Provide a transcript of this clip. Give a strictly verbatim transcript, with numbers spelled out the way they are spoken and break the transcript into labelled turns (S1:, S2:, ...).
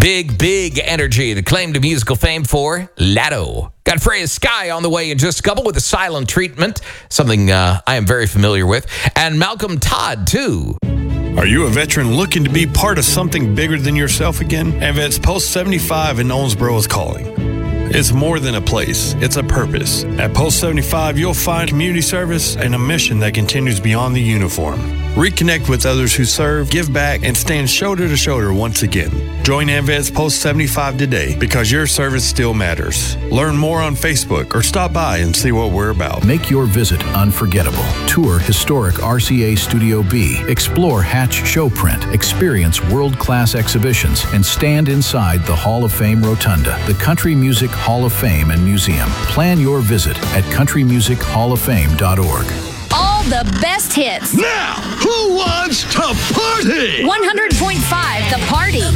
S1: Big, big energy. The claim to musical fame for Latto. Got Freya Sky on the way in just a couple with a silent treatment, something uh, I am very familiar with. And Malcolm Todd, too.
S2: Are you a veteran looking to be part of something bigger than yourself again? AMVETS Post seventy-five in Owensboro is calling. It's more than a place, it's a purpose. At Post seventy-five, you'll find community service and a mission that continues beyond the uniform. Reconnect with others who serve, give back, and stand shoulder to shoulder once again. Join AMVETS Post seventy-five today because your service still matters. Learn more on Facebook or stop by and see what we're about.
S3: Make your visit unforgettable. Tour historic R C A Studio B. Explore Hatch Showprint. Experience world-class exhibitions and stand inside the Hall of Fame Rotunda, the Country Music Hall of Fame and Museum. Plan your visit at country music hall of fame dot org.
S4: All the best hits.
S5: Now, who wants to party?
S4: one hundred point five The Party.